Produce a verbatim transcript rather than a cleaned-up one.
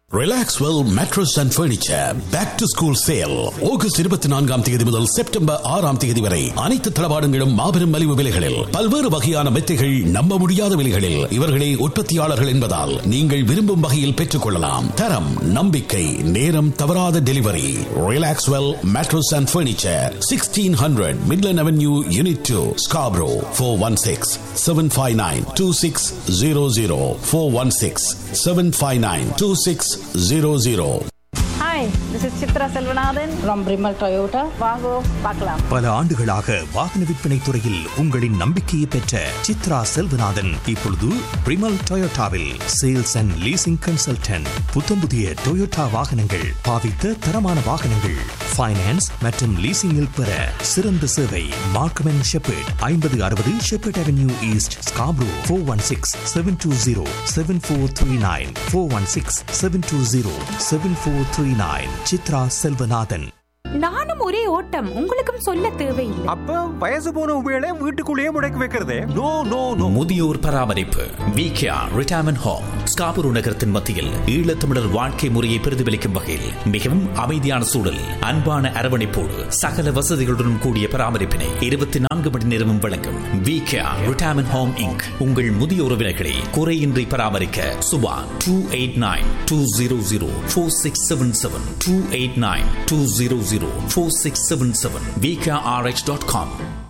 Relaxwell mattress and furniture back to school sale August இருபத்தி நான்காம் தேதி முதல் செப்டம்பர் ஆறாம் தேதி வரை அனைத்து தளவாடங்களும் மாபெரும் மலிவு விலைகளில், பல்வேறு வகையான மெத்தைகள் நம்ப முடியாத விலைகளில். இவர்களே உற்பத்தியாளர்கள் என்பதால் நீங்கள் விரும்பும் வகையில் பெற்றுக் கொள்ளலாம். தரம், நம்பிக்கை, நேரம் தவறாத delivery. Relaxwell mattress and furniture, sixteen hundred Midland avenue, unit two, Scarborough. Four one six seven five nine two six zero zero four one six seven five nine two six zero zero. Hi, this is Chitra Selvanathan from Brimal Toyota. வாங்கோ பார்க்கலாம். பல ஆண்டுகளாக வாகன விற்பனை துறையில் உங்களின் நம்பிக்கையை பெற்ற சித்ரா செல்வநாதன் இப்பொழுது பிரிமல் டொயோட்டாவில் சேல்ஸ் அண்ட் லீசிங் கன்சல்டன்ட். புத்தம் புதிய டொயோட்டா வாகனங்கள், பாவித்த தரமான வாகனங்கள், ஃபைனான்ஸ் மற்றும் லீசிங்கில் பெற சிறந்த சேவை. மார்க்கம் அண்ட் ஷெப்பர்ட், ஐம்பது அறுபது shepherd avenue east, Scarborough. Four one six seven two zero seven four three nine four one six seven two zero seven four three nine. Chitra Selvanathan. நானும் ஒரே ஓட்டம், உங்களுக்கும் சொல்ல தேவையில்லை. அப்ப வயசு போன உபயோக வீட்டுக்குள்ளேயே முடக்கி வைக்கிறதே. No no no. முதியோர் பராமரிப்பு விகேஆர் ரிட்டையர்மென்ட் ஹோம் ஸ்காபுரு நகரத்தின் மத்தியில் ஈழத்தமிழர் வாழ்க்கை முறையை பிரதிபலிக்கும் வகையில் மிகவும் அமைதியான சூழல், அன்பான அரவணைப்போடு சகல வசதிகளுடன் கூடிய பராமரிப்பினை இருபத்தி நான்கு மணி நேரமும் வழங்கும் விகேஆர் ரிட்டையர்மென்ட் ஹோம் இன்க். உங்கள் முதியோர் விலைகளை குறையின்றி பராமரிக்க Subha two eight nine two zero zero four six seven seven two eight nine two zero zero four six seven seven v k r h dot com.